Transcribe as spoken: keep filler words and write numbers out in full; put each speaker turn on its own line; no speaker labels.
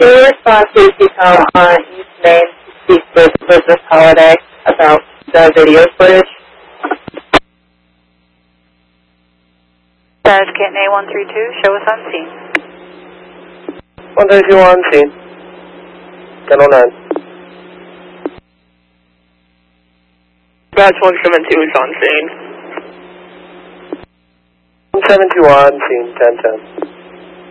Can you respond to the call on East Main to speak with Elizabeth Holiday about the video footage?
Dash Kent A one three two, show us on scene.
one three two on scene. ten oh nine.
Batch one seven two is on scene.
one seven two on scene, ten ten.